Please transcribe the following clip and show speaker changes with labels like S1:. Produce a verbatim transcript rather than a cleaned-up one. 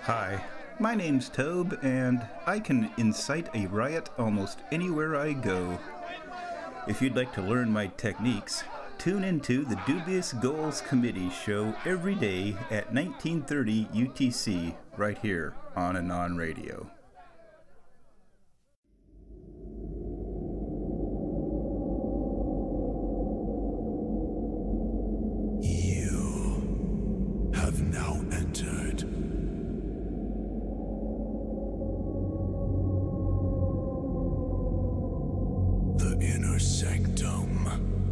S1: Hi, my name's Tobe, and I can incite a riot almost anywhere I go. If you'd like to learn my techniques, tune into the Dubious Goals Committee show every day at nineteen thirty U T C, right here on Anon Radio.
S2: You have now entered the inner sanctum.